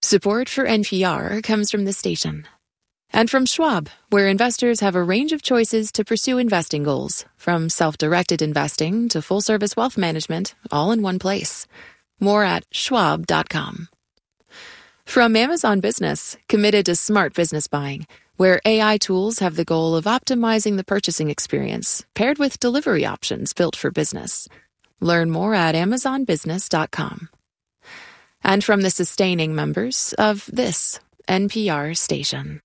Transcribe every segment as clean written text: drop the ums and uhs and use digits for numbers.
Support for NPR comes from the station. And from Schwab, where investors have a range of choices to pursue investing goals, from self-directed investing to full-service wealth management, all in one place. More at schwab.com. From Amazon Business, committed to smart business buying, where AI tools have the goal of optimizing the purchasing experience, paired with delivery options built for business. Learn more at amazonbusiness.com. And from the sustaining members of this NPR station.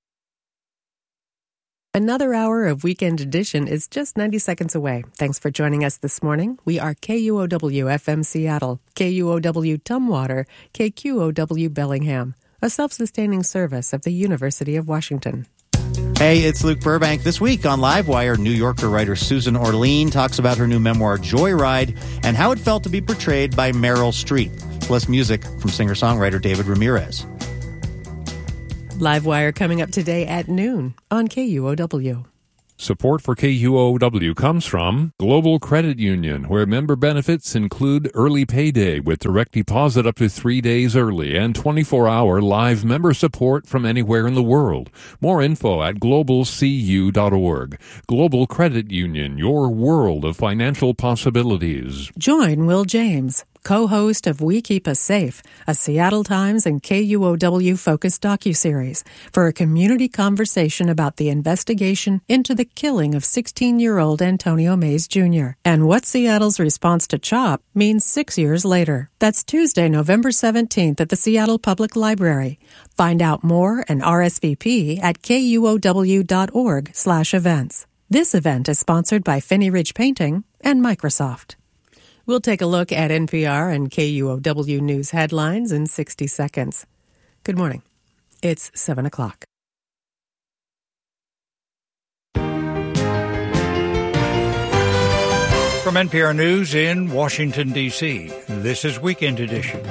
Another hour of Weekend Edition is just 90 seconds away. Thanks for joining us this morning. We are KUOW-FM Seattle, KUOW Tumwater, KQOW Bellingham, a self-sustaining service of the University of Washington. Hey, it's Luke Burbank. This week on Livewire, New Yorker writer Susan Orlean talks about her new memoir, Joyride, and how it felt to be portrayed by Meryl Streep. Plus music from singer-songwriter David Ramirez. Livewire coming up today at noon on KUOW. Support for KUOW comes from Global Credit Union, where member benefits include early payday with direct deposit up to 3 days early and 24-hour live member support from anywhere in the world. More info at globalcu.org. Global Credit Union, your world of financial possibilities. Join Will James, co-host of We Keep Us Safe, a Seattle Times and KUOW-focused docuseries, for a community conversation about the investigation into the killing of 16-year-old Antonio Mays Jr. and what Seattle's response to CHOP means 6 years later. That's Tuesday, November 17th at the Seattle Public Library. Find out more and RSVP at kuow.org/events. This event is sponsored by Finney Ridge Painting and Microsoft. We'll take a look at NPR and KUOW News headlines in 60 seconds. Good morning. It's 7 o'clock. From NPR News in Washington, D.C., this is Weekend Edition.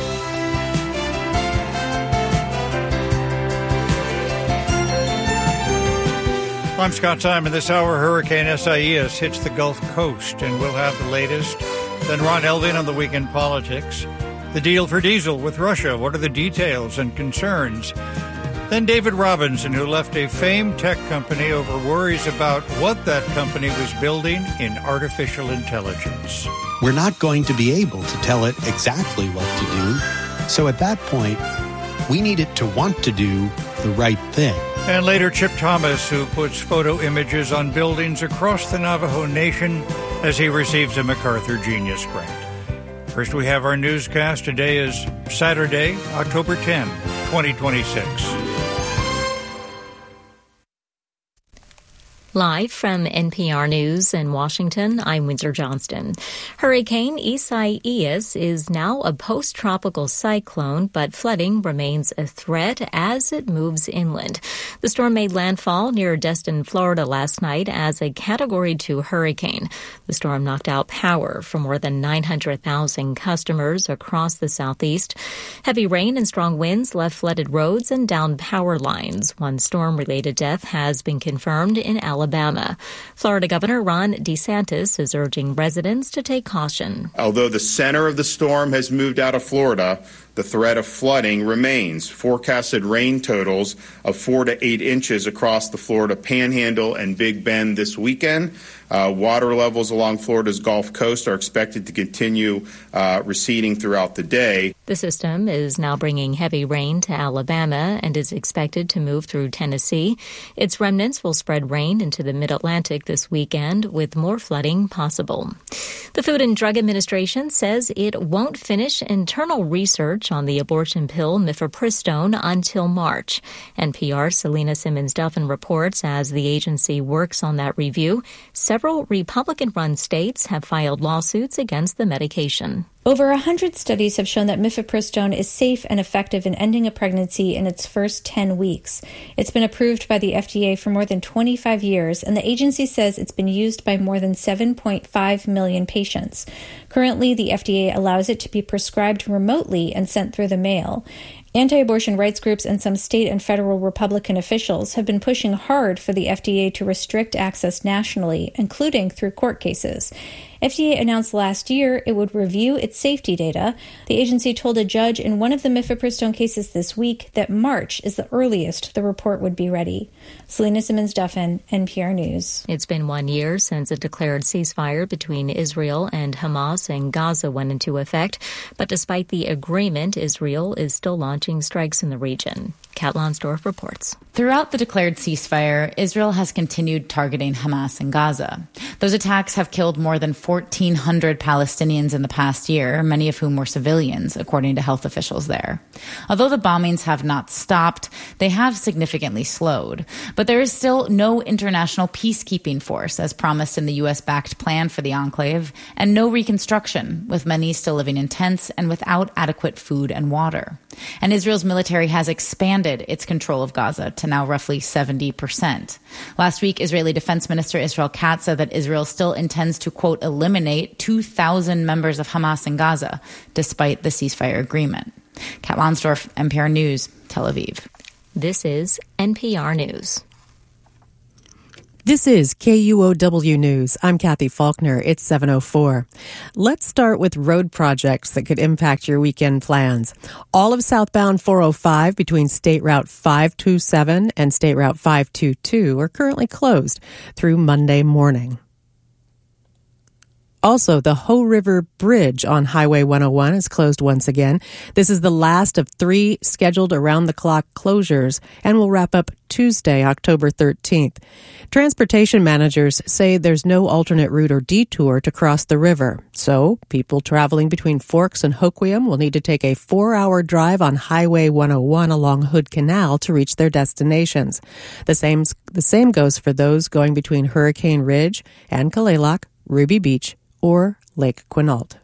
I'm Scott Simon. This hour, Hurricane Isaias hits the Gulf Coast, and we'll have the latest. Then Ron Elving on the weekend politics. The deal for diesel with Russia. What are the details and concerns? Then David Robinson, who left a famed tech company over worries about what that company was building in artificial intelligence. We're not going to be able to tell it exactly what to do. So at that point, we need it to want to do the right thing. And later, Chip Thomas, who puts photo images on buildings across the Navajo Nation as he receives a MacArthur Genius Grant. First, we have our newscast. Today is Saturday, October 10, 2026. Live from NPR News in Washington, I'm Windsor Johnston. Hurricane Isaias is now a post-tropical cyclone, but flooding remains a threat as it moves inland. The storm made landfall near Destin, Florida last night as a Category 2 hurricane. The storm knocked out power for more than 900,000 customers across the southeast. Heavy rain and strong winds left flooded roads and downed power lines. One storm-related death has been confirmed in Alabama. Florida Governor Ron DeSantis is urging residents to take caution. Although the center of the storm has moved out of Florida, the threat of flooding remains. Forecasted rain totals of 4 to 8 inches across the Florida Panhandle and Big Bend this weekend. Water levels along Florida's Gulf Coast are expected to continue receding throughout the day. The system is now bringing heavy rain to Alabama and is expected to move through Tennessee. Its remnants will spread rain into the mid-Atlantic this weekend, with more flooding possible. The Food and Drug Administration says it won't finish internal research on the abortion pill mifepristone until March. NPR's Selena Simmons-Duffin reports as the agency works on that review, several Republican-run states have filed lawsuits against the medication. Over 100 studies have shown that mifepristone is safe and effective in ending a pregnancy in its first 10 weeks. It's been approved by the FDA for more than 25 years, and the agency says it's been used by more than 7.5 million patients. Currently, the FDA allows it to be prescribed remotely and sent through the mail. Anti-abortion rights groups and some state and federal Republican officials have been pushing hard for the FDA to restrict access nationally, including through court cases. FDA announced last year it would review its safety data. The agency told a judge in one of the mifepristone cases this week that March is the earliest the report would be ready. Selena Simmons-Duffin, NPR News. It's been 1 year since a declared ceasefire between Israel and Hamas in Gaza went into effect. But despite the agreement, Israel is still launching strikes in the region. Kat Lonsdorf reports. Throughout the declared ceasefire, Israel has continued targeting Hamas in Gaza. Those attacks have killed more than 1,400 Palestinians in the past year, many of whom were civilians, according to health officials there. Although the bombings have not stopped, they have significantly slowed. But there is still no international peacekeeping force, as promised in the U.S.-backed plan for the enclave, and no reconstruction, with many still living in tents and without adequate food and water. And Israel's military has expanded its control of Gaza to now roughly 70%. Last week, Israeli Defense Minister Israel Katz said that Israel still intends to, quote, eliminate 2,000 members of Hamas in Gaza, despite the ceasefire agreement. Kat Lonsdorf, NPR News, Tel Aviv. This is NPR News. This is KUOW News. I'm Kathy Faulkner. It's 7:04. Let's start with road projects that could impact your weekend plans. All of southbound 405 between State Route 527 and State Route 522 are currently closed through Monday morning. Also, the Hoh River Bridge on Highway 101 is closed once again. This is the last of 3 scheduled around-the-clock closures and will wrap up Tuesday, October 13th. Transportation managers say there's no alternate route or detour to cross the river. So, people traveling between Forks and Hoquiam will need to take a 4-hour drive on Highway 101 along Hood Canal to reach their destinations. The same goes for those going between Hurricane Ridge and Kalaloch, Ruby Beach, or Lake Quinault.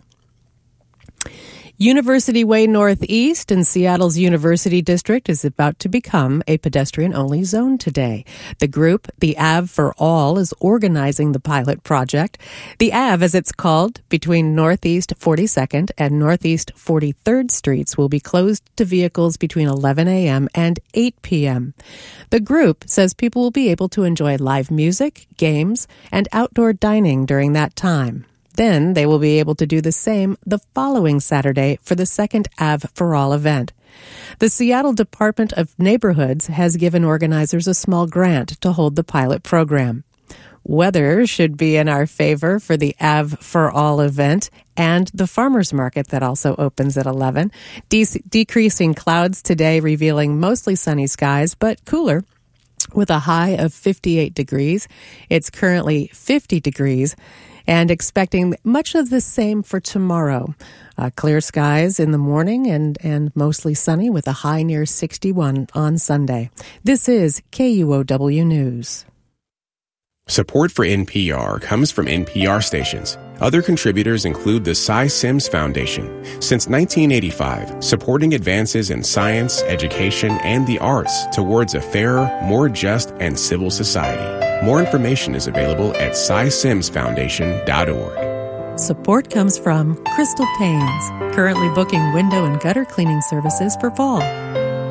University Way Northeast in Seattle's University District is about to become a pedestrian-only zone today. The group, the Ave for All, is organizing the pilot project. The Ave, as it's called, between Northeast 42nd and Northeast 43rd Streets will be closed to vehicles between 11 a.m. and 8 p.m. The group says people will be able to enjoy live music, games, and outdoor dining during that time. Then they will be able to do the same the following Saturday for the second Ave for All event. The Seattle Department of Neighborhoods has given organizers a small grant to hold the pilot program. Weather should be in our favor for the Ave for All event and the farmers market that also opens at 11. Decreasing clouds today, revealing mostly sunny skies, but cooler with a high of 58 degrees. It's currently 50 degrees. And expecting much of the same for tomorrow. Clear skies in the morning and mostly sunny with a high near 61 on Sunday. This is KUOW News. Support for NPR comes from NPR stations. Other contributors include the Cy Sims Foundation. Since 1985, supporting advances in science, education, and the arts towards a fairer, more just, and civil society. More information is available at cysimsfoundation.org. Support comes from Crystal Panes, currently booking window and gutter cleaning services for fall.